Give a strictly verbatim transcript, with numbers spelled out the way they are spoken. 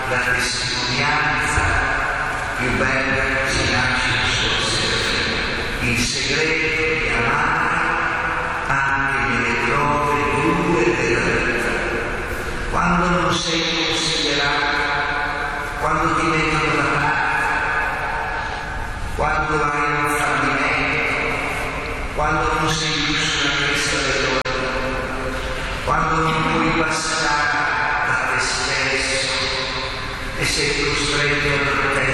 la testimonianza più bella che si nasce il suo sereno, il segreto di amare anche nelle prove dure della vita, quando non sei considerato, quando ti mettono da parte, quando hai un fallimento, quando non sei più sulla cresta dell'onda, quando non puoi passare da te stesso e sei costretto a